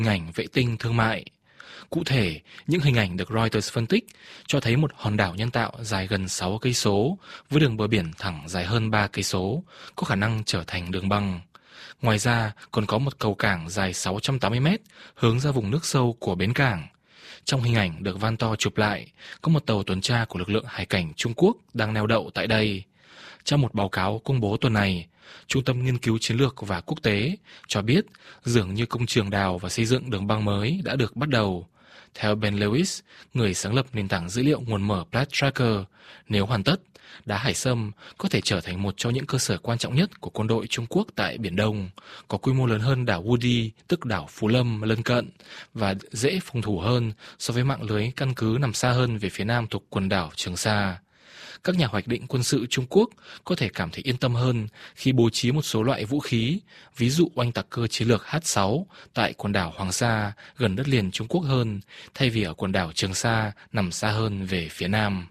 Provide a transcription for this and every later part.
hình ảnh vệ tinh thương mại. Cụ thể, những hình ảnh được Reuters phân tích cho thấy một hòn đảo nhân tạo dài gần 6 cây số với đường bờ biển thẳng dài hơn 3 cây số, có khả năng trở thành đường băng. Ngoài ra, còn có một cầu cảng dài 680 mét hướng ra vùng nước sâu của bến cảng. Trong hình ảnh được van to chụp lại, có một tàu tuần tra của lực lượng hải cảnh Trung Quốc đang neo đậu tại đây. Trong một báo cáo công bố tuần này, Trung tâm Nghiên cứu Chiến lược và Quốc tế cho biết dường như công trường đào và xây dựng đường băng mới đã được bắt đầu. Theo Ben Lewis, người sáng lập nền tảng dữ liệu nguồn mở Plat Tracker, nếu hoàn tất, đá hải sâm có thể trở thành một trong những cơ sở quan trọng nhất của quân đội Trung Quốc tại Biển Đông, có quy mô lớn hơn đảo Woody, tức đảo Phú Lâm lân cận, và dễ phòng thủ hơn so với mạng lưới căn cứ nằm xa hơn về phía nam thuộc quần đảo Trường Sa. Các nhà hoạch định quân sự Trung Quốc có thể cảm thấy yên tâm hơn khi bố trí một số loại vũ khí, ví dụ oanh tạc cơ chiến lược H-6 tại quần đảo Hoàng Sa gần đất liền Trung Quốc hơn, thay vì ở quần đảo Trường Sa nằm xa hơn về phía nam.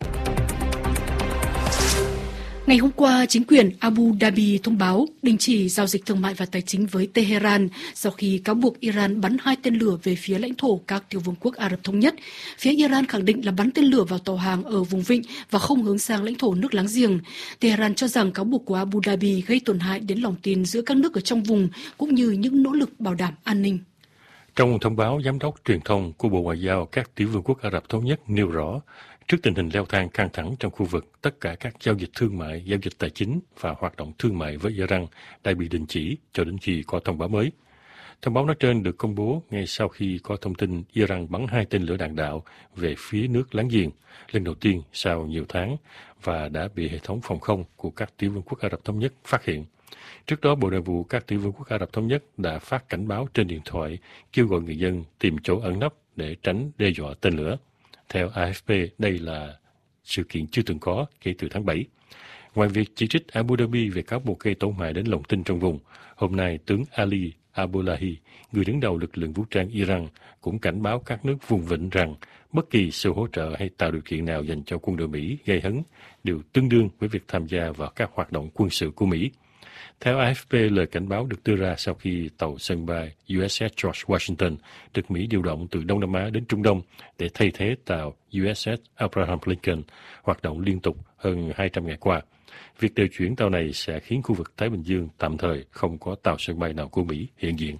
Ngày hôm qua, chính quyền Abu Dhabi thông báo đình chỉ giao dịch thương mại và tài chính với Tehran sau khi cáo buộc Iran bắn 2 tên lửa về phía lãnh thổ các tiểu vương quốc Ả Rập Thống Nhất. Phía Iran khẳng định là bắn tên lửa vào tàu hàng ở vùng vịnh và không hướng sang lãnh thổ nước láng giềng. Tehran cho rằng cáo buộc của Abu Dhabi gây tổn hại đến lòng tin giữa các nước ở trong vùng cũng như những nỗ lực bảo đảm an ninh. Trong thông báo, giám đốc truyền thông của Bộ Ngoại giao các tiểu vương quốc Ả Rập Thống Nhất nêu rõ, trước tình hình leo thang căng thẳng trong khu vực, tất cả các giao dịch thương mại, giao dịch tài chính và hoạt động thương mại với Iran đã bị đình chỉ cho đến khi có thông báo mới. Thông báo nói trên được công bố ngay sau khi có thông tin Iran bắn 2 tên lửa đạn đạo về phía nước láng giềng, lần đầu tiên sau nhiều tháng, và đã bị hệ thống phòng không của các tiểu vương quốc Ả Rập Thống Nhất phát hiện. Trước đó, Bộ Nội vụ các tiểu vương quốc Ả Rập Thống Nhất đã phát cảnh báo trên điện thoại kêu gọi người dân tìm chỗ ẩn nấp để tránh đe dọa tên lửa. Theo AFP, đây là sự kiện chưa từng có kể từ tháng 7. Ngoài việc chỉ trích Abu Dhabi về cáo buộc gây tổn hại đến lòng tin trong vùng, hôm nay tướng Ali Abdullahi, người đứng đầu lực lượng vũ trang Iran, cũng cảnh báo các nước vùng vịnh rằng bất kỳ sự hỗ trợ hay tạo điều kiện nào dành cho quân đội Mỹ gây hấn đều tương đương với việc tham gia vào các hoạt động quân sự của Mỹ. Theo AFP, lời cảnh báo được đưa ra sau khi tàu sân bay USS George Washington được Mỹ điều động từ Đông Nam Á đến Trung Đông để thay thế tàu USS Abraham Lincoln hoạt động liên tục hơn 200 ngày qua. Việc điều chuyển tàu này sẽ khiến khu vực Thái Bình Dương tạm thời không có tàu sân bay nào của Mỹ hiện diện.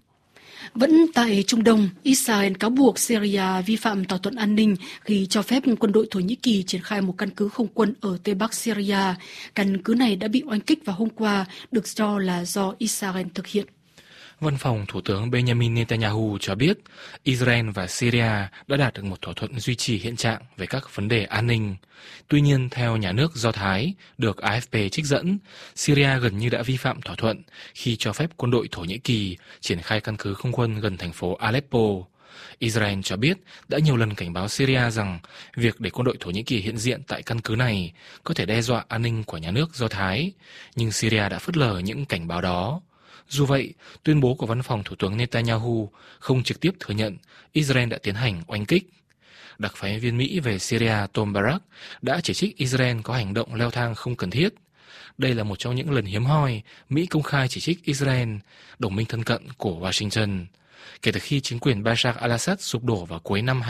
Vẫn tại Trung Đông, Israel cáo buộc Syria vi phạm thỏa thuận an ninh khi cho phép quân đội Thổ Nhĩ Kỳ triển khai một căn cứ không quân ở Tây Bắc Syria. Căn cứ này đã bị oanh kích vào hôm qua, được cho là do Israel thực hiện. Văn phòng Thủ tướng Benjamin Netanyahu cho biết Israel và Syria đã đạt được một thỏa thuận duy trì hiện trạng về các vấn đề an ninh. Tuy nhiên, theo nhà nước Do Thái, được AFP trích dẫn, Syria gần như đã vi phạm thỏa thuận khi cho phép quân đội Thổ Nhĩ Kỳ triển khai căn cứ không quân gần thành phố Aleppo. Israel cho biết đã nhiều lần cảnh báo Syria rằng việc để quân đội Thổ Nhĩ Kỳ hiện diện tại căn cứ này có thể đe dọa an ninh của nhà nước Do Thái, nhưng Syria đã phớt lờ những cảnh báo đó. Dù vậy, tuyên bố của văn phòng Thủ tướng Netanyahu không trực tiếp thừa nhận Israel đã tiến hành oanh kích. Đặc phái viên Mỹ về Syria Tom Barrack đã chỉ trích Israel có hành động leo thang không cần thiết. Đây là một trong những lần hiếm hoi Mỹ công khai chỉ trích Israel, đồng minh thân cận của Washington. Kể từ khi chính quyền Bashar al-Assad sụp đổ vào cuối năm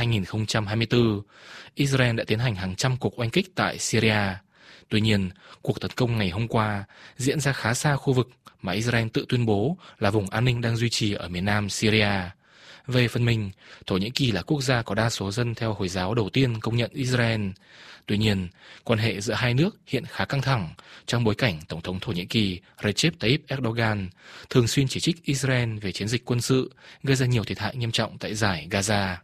2024, Israel đã tiến hành hàng trăm cuộc oanh kích tại Syria. Tuy nhiên, cuộc tấn công ngày hôm qua diễn ra khá xa khu vực mà Israel tự tuyên bố là vùng an ninh đang duy trì ở miền nam Syria. Về phần mình, Thổ Nhĩ Kỳ là quốc gia có đa số dân theo Hồi giáo đầu tiên công nhận Israel. Tuy nhiên, quan hệ giữa hai nước hiện khá căng thẳng trong bối cảnh Tổng thống Thổ Nhĩ Kỳ Recep Tayyip Erdogan thường xuyên chỉ trích Israel về chiến dịch quân sự gây ra nhiều thiệt hại nghiêm trọng tại dải Gaza.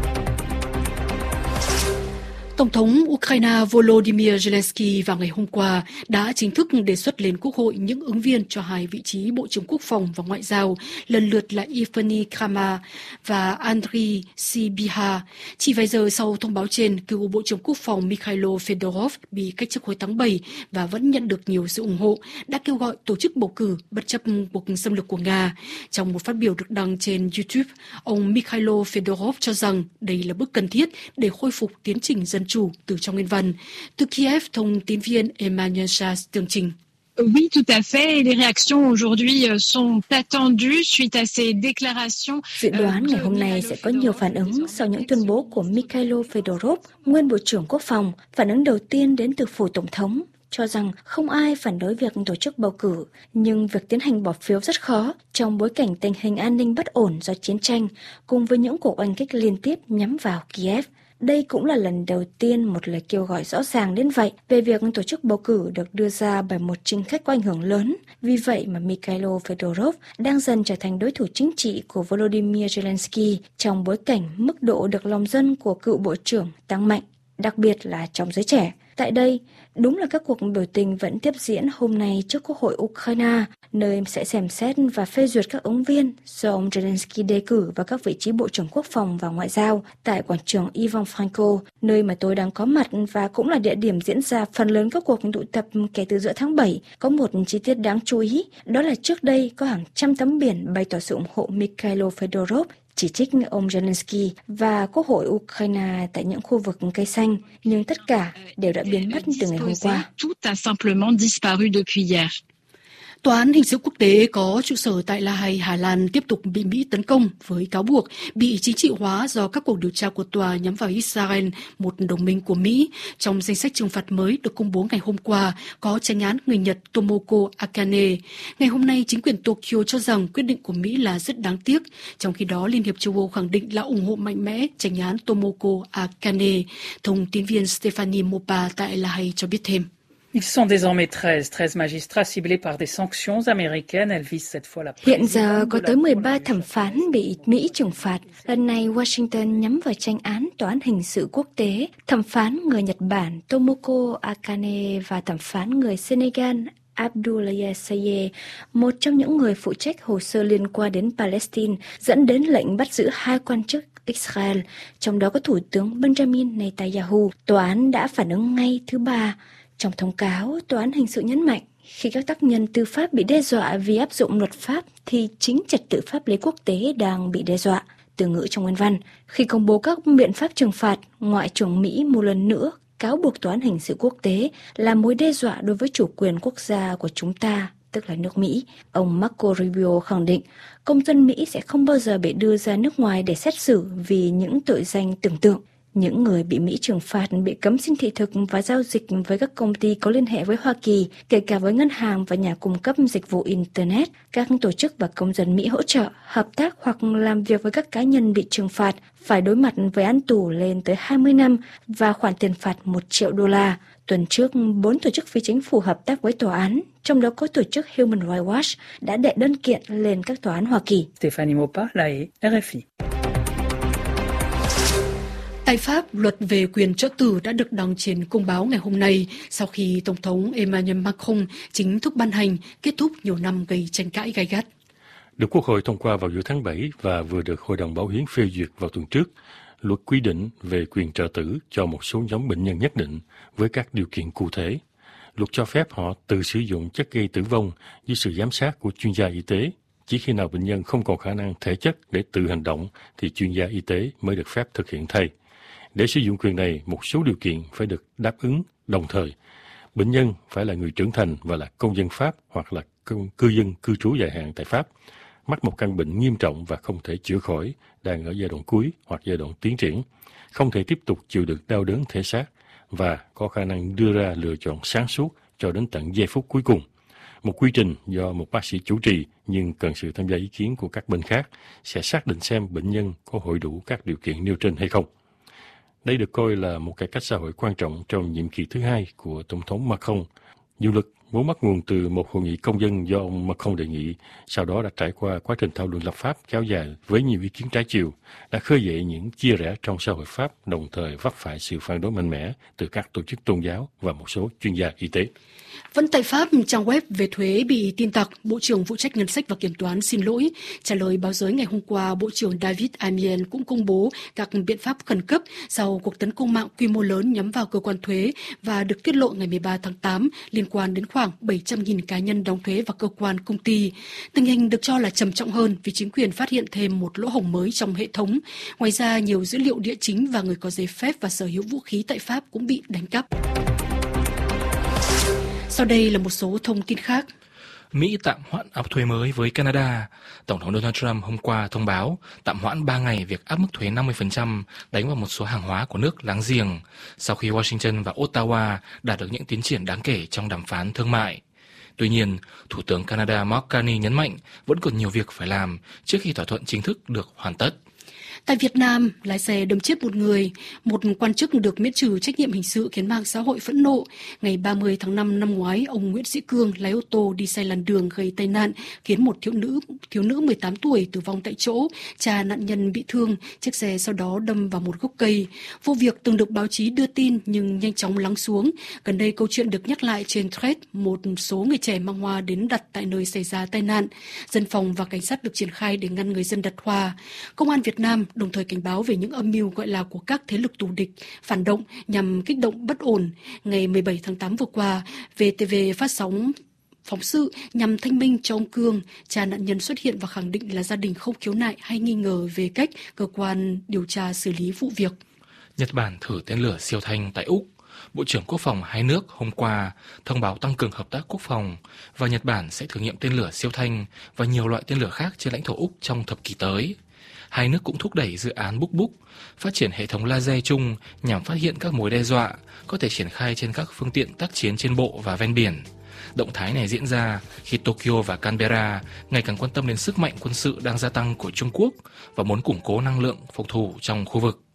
Tổng thống Ukraine Volodymyr Zelensky vào ngày hôm qua đã chính thức đề xuất lên Quốc hội những ứng viên cho 2 vị trí Bộ trưởng Quốc phòng và Ngoại giao, lần lượt là Evgeny Kramar và Andriy Sybiha. Chỉ vài giờ sau thông báo trên, cựu Bộ trưởng Quốc phòng Mikhailo Fedorov bị cách chức hồi tháng 7 và vẫn nhận được nhiều sự ủng hộ, đã kêu gọi tổ chức bầu cử bất chấp cuộc xâm lược của Nga. Trong một phát biểu được đăng trên YouTube, ông Mikhailo Fedorov cho rằng đây là bước cần thiết để khôi phục tiến trình dân chủ từ trong nguyên văn. Từ Kiev, thông tín viên Emmanuel Shas tường trình. Oui, tout à fait. Les réactions aujourd'hui sont attendues suite à ces déclarations. Dự đoán ngày hôm nay sẽ có nhiều phản ứng sau những tuyên bố của Mikhailo Fedorov, nguyên Bộ trưởng Quốc phòng. Phản ứng đầu tiên đến từ phủ Tổng thống, cho rằng không ai phản đối việc tổ chức bầu cử, nhưng việc tiến hành bỏ phiếu rất khó trong bối cảnh tình hình an ninh bất ổn do chiến tranh, cùng với những cuộc oanh kích liên tiếp nhắm vào Kiev. Đây cũng là lần đầu tiên một lời kêu gọi rõ ràng đến vậy về việc tổ chức bầu cử được đưa ra bởi một chính khách có ảnh hưởng lớn. Vì vậy mà Mikhailo Fedorov đang dần trở thành đối thủ chính trị của Volodymyr Zelensky trong bối cảnh mức độ được lòng dân của cựu bộ trưởng tăng mạnh, đặc biệt là trong giới trẻ. Tại đây, đúng là các cuộc biểu tình vẫn tiếp diễn hôm nay trước Quốc hội Ukraine, nơi sẽ xem xét và phê duyệt các ứng viên do ông Zelensky đề cử vào các vị trí Bộ trưởng Quốc phòng và Ngoại giao tại quảng trường Ivan Franko, nơi mà tôi đang có mặt và cũng là địa điểm diễn ra phần lớn các cuộc tụ tập kể từ giữa tháng 7. Có một chi tiết đáng chú ý, đó là trước đây có hàng trăm tấm biển bày tỏ sự ủng hộ Mikhailo Fedorov, chỉ trích ông Zelensky và Quốc hội Ukraine tại những khu vực cây xanh, nhưng tất cả đều đã biến mất từ ngày hôm qua. Tòa án hình sự quốc tế có trụ sở tại La Hay, Hà Lan tiếp tục bị Mỹ tấn công với cáo buộc bị chính trị hóa do các cuộc điều tra của tòa nhắm vào Israel, một đồng minh của Mỹ. Trong danh sách trừng phạt mới được công bố ngày hôm qua có chánh án người Nhật Tomoko Akane. Ngày hôm nay, chính quyền Tokyo cho rằng quyết định của Mỹ là rất đáng tiếc. Trong khi đó, Liên hiệp châu Âu khẳng định là ủng hộ mạnh mẽ chánh án Tomoko Akane. Thông tin viên Stephanie Mopa tại La Hay cho biết thêm. Ils sont désormais 13 magistrats ciblés par des sanctions américaines. Elles visent cette fois la Hiện giờ có tới 13 thẩm phán bị Mỹ trừng phạt. Lần này Washington nhắm vào tranh án Tòa án hình sự quốc tế, thẩm phán người Nhật Bản Tomoko Akane và thẩm phán người Senegal Abdoulaye Seye, một trong những người phụ trách hồ sơ liên quan đến Palestine, dẫn đến lệnh bắt giữ 2 quan chức Israel, trong đó có Thủ tướng Benjamin Netanyahu. Tòa án đã phản ứng ngay thứ Ba. Trong thông cáo, Tòa án hình sự nhấn mạnh, khi các tác nhân tư pháp bị đe dọa vì áp dụng luật pháp, thì chính trật tự pháp lý quốc tế đang bị đe dọa. Từ ngữ trong nguyên văn, khi công bố các biện pháp trừng phạt, Ngoại trưởng Mỹ một lần nữa cáo buộc Tòa án hình sự quốc tế là mối đe dọa đối với chủ quyền quốc gia của chúng ta, tức là nước Mỹ. Ông Marco Rubio khẳng định, công dân Mỹ sẽ không bao giờ bị đưa ra nước ngoài để xét xử vì những tội danh tưởng tượng. Những người bị Mỹ trừng phạt bị cấm xin thị thực và giao dịch với các công ty có liên hệ với Hoa Kỳ, kể cả với ngân hàng và nhà cung cấp dịch vụ Internet. Các tổ chức và công dân Mỹ hỗ trợ, hợp tác hoặc làm việc với các cá nhân bị trừng phạt phải đối mặt với án tù lên tới 20 năm và khoản tiền phạt $1 triệu. Tuần trước, 4 tổ chức phi chính phủ hợp tác với tòa án, trong đó có tổ chức Human Rights Watch, đã đệ đơn kiện lên các tòa án Hoa Kỳ. Stephanie Mopa, La Hay, RFI. Tại Pháp, luật về quyền trợ tử đã được đăng trên công báo ngày hôm nay sau khi Tổng thống Emmanuel Macron chính thức ban hành, kết thúc nhiều năm gây tranh cãi gay gắt. Được Quốc hội thông qua vào giữa tháng 7 và vừa được Hội đồng Bảo hiến phê duyệt vào tuần trước, luật quy định về quyền trợ tử cho một số nhóm bệnh nhân nhất định với các điều kiện cụ thể. Luật cho phép họ tự sử dụng chất gây tử vong dưới sự giám sát của chuyên gia y tế. Chỉ khi nào bệnh nhân không còn khả năng thể chất để tự hành động thì chuyên gia y tế mới được phép thực hiện thay. Để sử dụng quyền này, một số điều kiện phải được đáp ứng đồng thời. Bệnh nhân phải là người trưởng thành và là công dân Pháp hoặc là cư dân cư trú dài hạn tại Pháp, mắc một căn bệnh nghiêm trọng và không thể chữa khỏi, đang ở giai đoạn cuối hoặc giai đoạn tiến triển, không thể tiếp tục chịu đựng đau đớn thể xác và có khả năng đưa ra lựa chọn sáng suốt cho đến tận giây phút cuối cùng. Một quy trình do một bác sĩ chủ trì nhưng cần sự tham gia ý kiến của các bên khác sẽ xác định xem bệnh nhân có hội đủ các điều kiện nêu trên hay không. Đây được coi là một cải cách xã hội quan trọng trong nhiệm kỳ thứ 2 của Tổng thống Macron. Dự luật vốn bắt nguồn từ một hội nghị công dân do ông Macron đề nghị, sau đó đã trải qua quá trình thảo luận lập pháp kéo dài với nhiều ý kiến trái chiều, đã khơi dậy những chia rẽ trong xã hội Pháp, đồng thời vấp phải sự phản đối mạnh mẽ từ các tổ chức tôn giáo và một số chuyên gia y tế. Vẫn tại Pháp, trang web về thuế bị tin tặc, Bộ trưởng phụ trách ngân sách và kiểm toán xin lỗi. Trả lời báo giới ngày hôm qua, Bộ trưởng David Amiel cũng công bố các biện pháp khẩn cấp sau cuộc tấn công mạng quy mô lớn nhắm vào cơ quan thuế và được tiết lộ ngày 13 tháng 8 liên quan đến khoảng 700.000 cá nhân đóng thuế và cơ quan công ty. Tình hình được cho là trầm trọng hơn vì chính quyền phát hiện thêm một lỗ hổng mới trong hệ thống. Ngoài ra, nhiều dữ liệu địa chính và người có giấy phép và sở hữu vũ khí tại Pháp cũng bị đánh cắp. Sau đây là một số thông tin khác. Mỹ tạm hoãn áp thuế mới với Canada. Tổng thống Donald Trump hôm qua thông báo tạm hoãn 3 ngày việc áp mức thuế 50% đánh vào một số hàng hóa của nước láng giềng, sau khi Washington và Ottawa đạt được những tiến triển đáng kể trong đàm phán thương mại. Tuy nhiên, Thủ tướng Canada Mark Carney nhấn mạnh vẫn còn nhiều việc phải làm trước khi thỏa thuận chính thức được hoàn tất. Tại Việt Nam, lái xe đâm chết một người, một quan chức được miễn trừ trách nhiệm hình sự khiến mạng xã hội phẫn nộ. Ngày 30 tháng 5 năm ngoái, ông Nguyễn Sĩ Cương lái ô tô đi sai làn đường gây tai nạn, khiến một thiếu nữ 18 tuổi tử vong tại chỗ, cha nạn nhân bị thương, chiếc xe sau đó đâm vào một gốc cây. Vụ việc từng được báo chí đưa tin nhưng nhanh chóng lắng xuống. Gần đây câu chuyện được nhắc lại trên Threads, một số người trẻ mang hoa đến đặt tại nơi xảy ra tai nạn. Dân phòng và cảnh sát được triển khai để ngăn người dân đặt hoa. Công an Việt Nam đồng thời cảnh báo về những âm mưu gọi là của các thế lực thù địch, phản động nhằm kích động bất ổn. Ngày 17 tháng 8 vừa qua, VTV phát sóng phóng sự nhằm thanh minh cho ông Cương. Cha nạn nhân xuất hiện và khẳng định là gia đình không khiếu nại hay nghi ngờ về cách cơ quan điều tra xử lý vụ việc. Nhật Bản thử tên lửa siêu thanh tại Úc. Bộ trưởng Quốc phòng hai nước hôm qua thông báo tăng cường hợp tác quốc phòng và Nhật Bản sẽ thử nghiệm tên lửa siêu thanh và nhiều loại tên lửa khác trên lãnh thổ Úc trong thập kỷ tới. Hai nước cũng thúc đẩy dự án Buk Buk, phát triển hệ thống laser chung nhằm phát hiện các mối đe dọa, có thể triển khai trên các phương tiện tác chiến trên bộ và ven biển. Động thái này diễn ra khi Tokyo và Canberra ngày càng quan tâm đến sức mạnh quân sự đang gia tăng của Trung Quốc và muốn củng cố năng lượng phòng thủ trong khu vực.